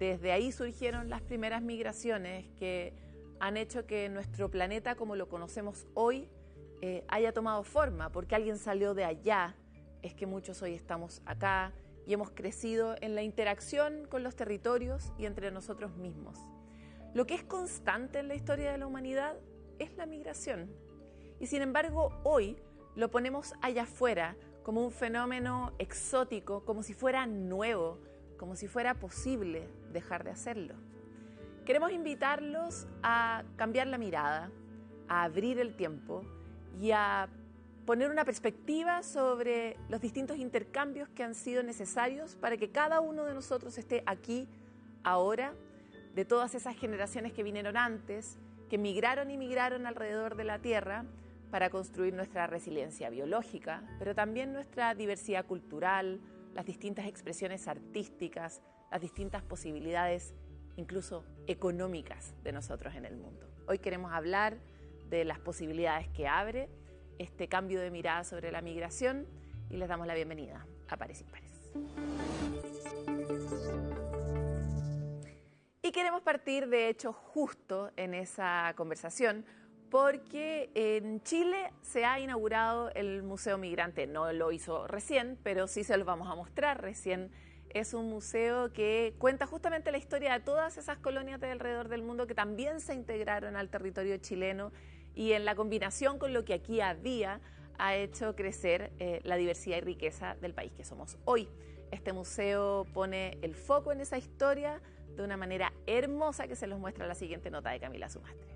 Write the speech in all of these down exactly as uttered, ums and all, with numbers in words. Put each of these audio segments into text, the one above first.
desde ahí surgieron las primeras migraciones que han hecho que nuestro planeta, como lo conocemos hoy, eh, haya tomado forma, porque alguien salió de allá, es que muchos hoy estamos acá y hemos crecido en la interacción con los territorios y entre nosotros mismos. Lo que es constante en la historia de la humanidad es la migración. Y sin embargo, hoy lo ponemos allá afuera como un fenómeno exótico, como si fuera nuevo, como si fuera posible dejar de hacerlo. Queremos invitarlos a cambiar la mirada, a abrir el tiempo y a poner una perspectiva sobre los distintos intercambios que han sido necesarios para que cada uno de nosotros esté aquí, ahora, de todas esas generaciones que vinieron antes, que migraron y migraron alrededor de la Tierra para construir nuestra resiliencia biológica, pero también nuestra diversidad cultural, las distintas expresiones artísticas, las distintas posibilidades, incluso económicas, de nosotros en el mundo. Hoy queremos hablar de las posibilidades que abre este cambio de mirada sobre la migración y les damos la bienvenida a Pares Impares. Y queremos partir, de hecho, justo en esa conversación, porque en Chile se ha inaugurado el Museo Migrante. No lo hizo recién, pero sí se lo vamos a mostrar recién. Es un museo que cuenta justamente la historia de todas esas colonias de alrededor del mundo que también se integraron al territorio chileno y en la combinación con lo que aquí había ha hecho crecer eh, la diversidad y riqueza del país que somos hoy. Este museo pone el foco en esa historia de una manera hermosa que se los muestra la siguiente nota de Camila Sumastre.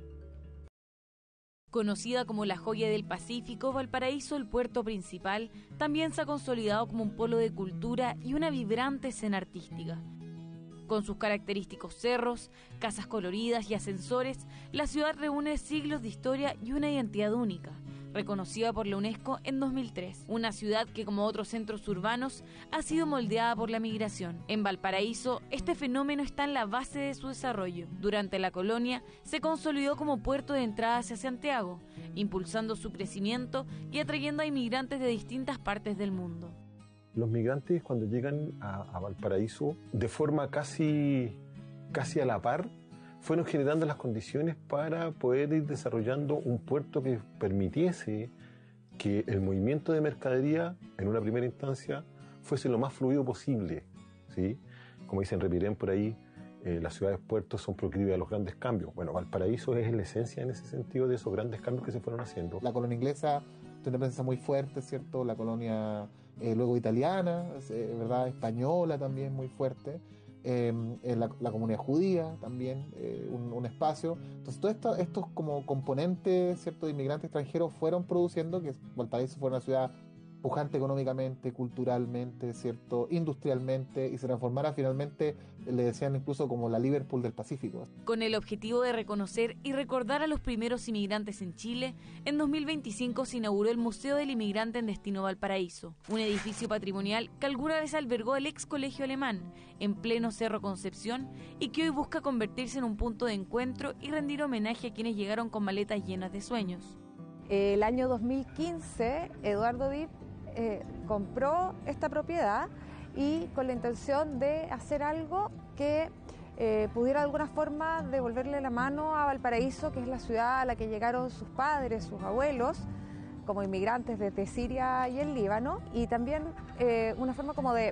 Conocida como la joya del Pacífico, Valparaíso, el puerto principal, también se ha consolidado como un polo de cultura y una vibrante escena artística. Con sus característicos cerros, casas coloridas y ascensores, la ciudad reúne siglos de historia y una identidad única, reconocida por la UNESCO en dos mil tres. Una ciudad que, como otros centros urbanos, ha sido moldeada por la migración. En Valparaíso, este fenómeno está en la base de su desarrollo. Durante la colonia, se consolidó como puerto de entrada hacia Santiago, impulsando su crecimiento y atrayendo a inmigrantes de distintas partes del mundo. Los migrantes, cuando llegan a, a Valparaíso, de forma casi, casi a la par, fueron generando las condiciones para poder ir desarrollando un puerto que permitiese que el movimiento de mercadería, en una primera instancia, fuese lo más fluido posible, ¿sí? Como dicen, repiten por ahí, eh, las ciudades puertos son proclives a los grandes cambios. Bueno, Valparaíso es la esencia en ese sentido de esos grandes cambios que se fueron haciendo. La colonia inglesa tiene una presencia muy fuerte, ¿cierto? La colonia eh, luego italiana, eh, ¿verdad? Española también muy fuerte. Eh, la, la comunidad judía también, eh, un, un espacio. Entonces todos esto, estos como componentes, ¿cierto?, de inmigrantes extranjeros fueron produciendo que Valparaíso fuera una ciudad pujante económicamente, culturalmente, ¿cierto?, industrialmente, y se transformara finalmente, le decían incluso como la Liverpool del Pacífico. Con el objetivo de reconocer y recordar a los primeros inmigrantes en Chile, en dos mil veinticinco se inauguró el Museo del Inmigrante en Destino Valparaíso, un edificio patrimonial que alguna vez albergó el ex colegio alemán, en pleno Cerro Concepción, y que hoy busca convertirse en un punto de encuentro y rendir homenaje a quienes llegaron con maletas llenas de sueños. El año dos mil quince, Eduardo Dip Eh, compró esta propiedad y con la intención de hacer algo que eh, pudiera de alguna forma devolverle la mano a Valparaíso, que es la ciudad a la que llegaron sus padres, sus abuelos, como inmigrantes desde Siria y el Líbano, y también eh, una forma como de,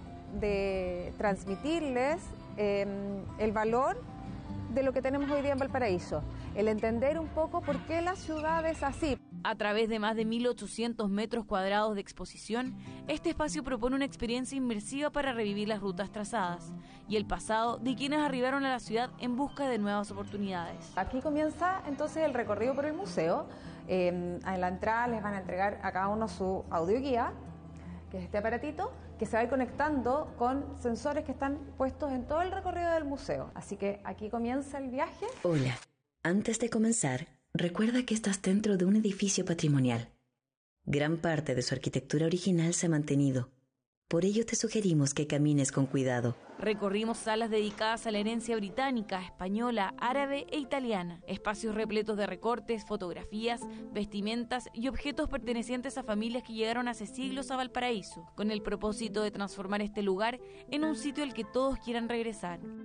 de transmitirles eh, el valor de lo que tenemos hoy día en Valparaíso, el entender un poco por qué la ciudad es así. A través de más de mil ochocientos metros cuadrados de exposición, este espacio propone una experiencia inmersiva para revivir las rutas trazadas y el pasado de quienes arribaron a la ciudad en busca de nuevas oportunidades. Aquí comienza entonces el recorrido por el museo. Eh, en la entrada les van a entregar a cada uno su audioguía, que es este aparatito, que se va a ir conectando con sensores que están puestos en todo el recorrido del museo. Así que aquí comienza el viaje. Hola, antes de comenzar, recuerda que estás dentro de un edificio patrimonial. Gran parte de su arquitectura original se ha mantenido. Por ello te sugerimos que camines con cuidado. Recorrimos salas dedicadas a la herencia británica, española, árabe e italiana. Espacios repletos de recortes, fotografías, vestimentas y objetos pertenecientes a familias que llegaron hace siglos a Valparaíso, con el propósito de transformar este lugar en un sitio al que todos quieran regresar.